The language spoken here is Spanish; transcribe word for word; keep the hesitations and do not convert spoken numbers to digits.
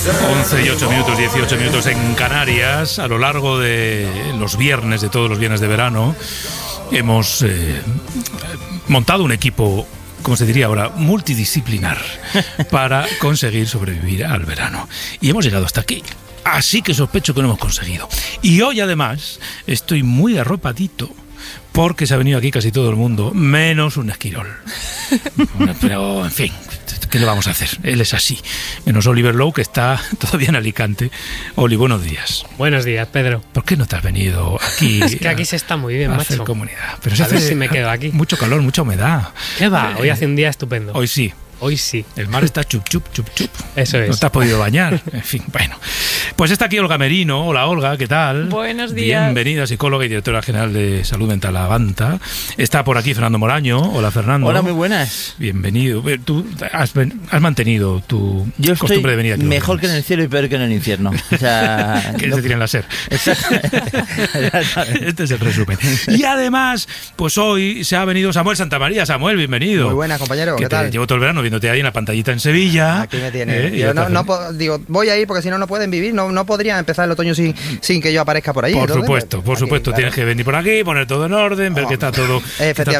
once y ocho minutos, dieciocho minutos en Canarias. A lo largo de los viernes, de todos los viernes de verano, hemos eh, montado un equipo, como se diría ahora, multidisciplinar para conseguir sobrevivir al verano. Y hemos llegado hasta aquí. Así que sospecho que lo hemos conseguido. Y hoy, además, estoy muy arropadito porque se ha venido aquí casi todo el mundo, menos un esquirol. Pero, en fin, ¿qué le vamos a hacer? Él es así. Menos Oliver Lowe, que está todavía en Alicante. Oli, buenos días. Buenos días, Pedro. ¿Por qué no te has venido aquí? Es que aquí se está muy bien, a macho. hacer comunidad. Pero se a hace, ver si me quedo aquí. Mucho calor, mucha humedad. ¿Qué va? Hoy hace un día estupendo. Hoy sí. Hoy sí. El mar está chup, chup, chup, chup. Eso es. No te has podido bañar. En fin, bueno. Pues está aquí Olga Merino. Hola, Olga, ¿qué tal? Buenos días. Bienvenida, psicóloga y directora general de Salud Mental Avanta. Está por aquí Fernando Moraño. Hola, Fernando. Hola, muy buenas. Bienvenido. Tú has, has mantenido tu Yo costumbre de venir aquí. Mejor que en el cielo y peor que en el infierno. O sea, ¿Quieres no... decir en la SER? Exacto. Este es el resumen. Y además, pues hoy se ha venido Samuel Santamaría. Samuel, bienvenido. Muy buenas, compañero. ¿Qué, ¿Qué te tal? Llevo todo el verano viéndote ahí en la pantallita en Sevilla. Aquí me tienes. ¿Eh? Yo no, no puedo, digo, voy a ir porque si no, no pueden vivir. No, no podría empezar el otoño sin, sin que yo aparezca por ahí. Por entonces, supuesto, por aquí, supuesto. claro. Tienes que venir por aquí, poner todo en orden, ver Oh, que está todo, que está